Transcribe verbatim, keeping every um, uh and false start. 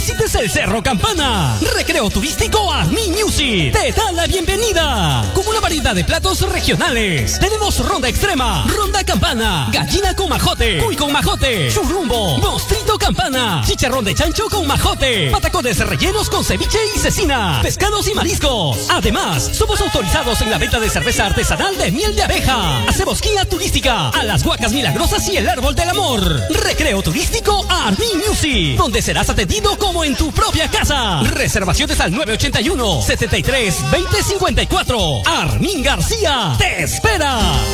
visites el Cerro Campana. Recreo turístico Army Music te da la bienvenida con una variedad de platos regionales. Tenemos ronda extrema, ronda campana, gallina con majote, cuy con majote, churumbo, mostrito campana, chicharrón de chancho con majote, patacones rellenos con ceviche y cecina, pescados y mariscos. Además, somos autorizados en la venta de cerveza artesanal de miel de abeja. Hacemos guía turística a las Huacas Milagrosas y el Árbol del Amor. Recreo turístico Army Music, donde serás atendido como en tu propia casa. Reservaciones al nueve ochenta y uno, setenta y tres, veinte cincuenta y cuatro. Armin García te espera.